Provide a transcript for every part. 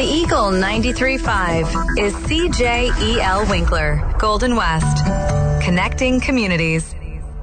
The Eagle 93.5 is CJEL Winkler, Golden West. Connecting communities.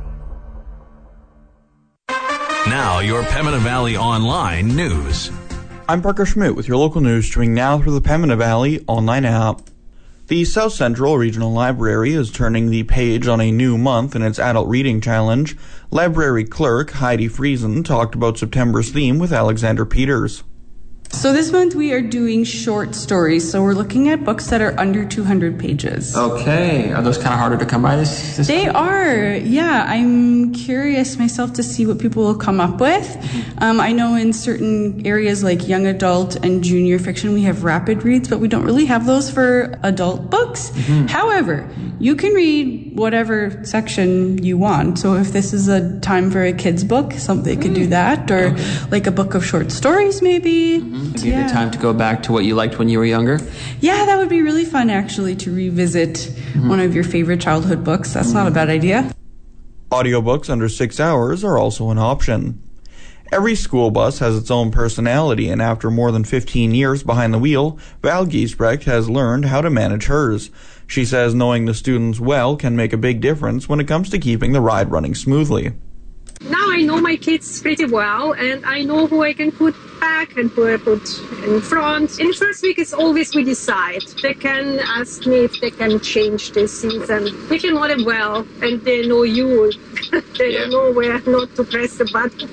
Now, your Pembina Valley Online news. I'm Parker Schmidt with your local news streaming now through the Pembina Valley Online app. The South Central Regional Library is turning the page on a new month in its adult reading challenge. Library clerk Heidi Friesen talked about September's theme with Alexander Peters. So this month we are doing short stories. So we're looking at books that are under 200 pages. Okay. Are those kind of harder to come by this They time? are. Yeah. I'm curious myself to see what people will come up with. I know in certain areas like young adult and junior fiction, we have rapid reads, but we don't really have those for adult books. However, you can read whatever section you want. So if this is a time for a kid's book, they could do that. Or like a book of short stories maybe. It'd be a good time to go back to what you liked when you were younger. Yeah, that would be really fun, actually, to revisit one of your favorite childhood books. That's not a bad idea. Audiobooks under 6 hours are also an option. Every school bus has its own personality, and after more than 15 years behind the wheel, Val Giesbrecht has learned how to manage hers. She says knowing the students well can make a big difference when it comes to keeping the ride running smoothly. Now I know my kids pretty well, and I know who I can put back and who I put in front. In the first week, it's always we decide. They can ask me if they can change this season. If you know them well, and they know you, they don't know where not to press the button.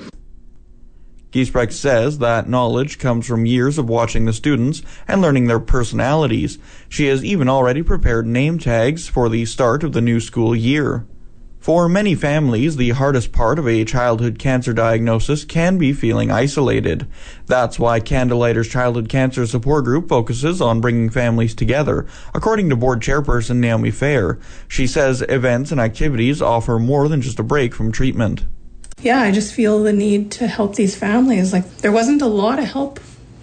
Giesbrecht says that knowledge comes from years of watching the students and learning their personalities. She has even already prepared name tags for the start of the new school year. For many families, the hardest part of a childhood cancer diagnosis can be feeling isolated. That's why Candlelighters Childhood Cancer Support Group focuses on bringing families together, according to board chairperson Naomi Fair. She says events and activities offer more than just a break from treatment. Yeah, I just feel the need to help these families. Like, there wasn't a lot of help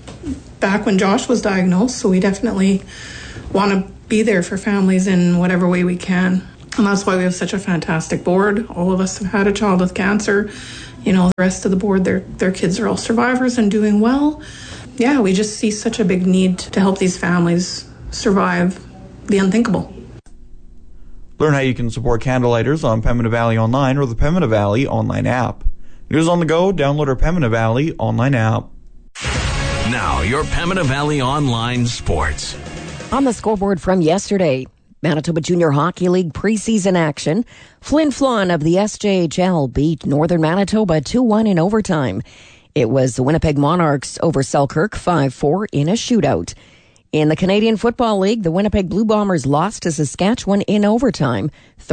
back when Josh was diagnosed, so we definitely want to be there for families in whatever way we can. And that's why we have such a fantastic board. All of us have had a child with cancer. You know, the rest of the board, their kids are all survivors and doing well. Yeah, we just see such a big need to help these families survive the unthinkable. Learn how you can support Candlelighters on Pembina Valley Online or the Pembina Valley Online app. News on the go, download our Pembina Valley Online app. Now, your Pembina Valley Online sports. On the scoreboard from yesterday, Manitoba Junior Hockey League preseason action. Flin Flon of the SJHL beat Northern Manitoba 2-1 in overtime. It was the Winnipeg Monarchs over Selkirk 5-4 in a shootout. In the Canadian Football League, the Winnipeg Blue Bombers lost to Saskatchewan in overtime,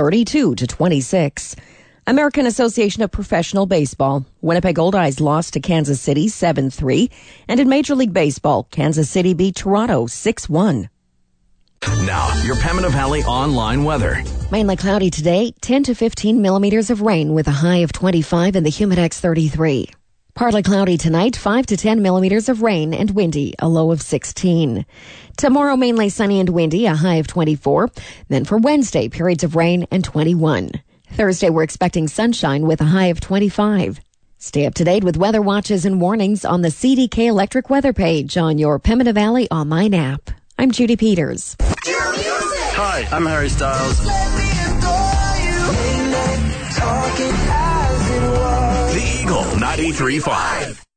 32-26. American Association of Professional Baseball, Winnipeg Old Eyes lost to Kansas City 7-3. And in Major League Baseball, Kansas City beat Toronto 6-1. Now, your Pembina Valley Online weather. Mainly cloudy today, 10 to 15 millimeters of rain with a high of 25 and the Humidex 33. Partly cloudy tonight, 5 to 10 millimeters of rain and windy, a low of 16. Tomorrow, mainly sunny and windy, a high of 24. Then for Wednesday, periods of rain and 21. Thursday, we're expecting sunshine with a high of 25. Stay up to date with weather watches and warnings on the CDK Electric weather page on your Pembina Valley Online app. I'm Judy Peters. Hi, I'm Harry Styles. The Eagle 93.5.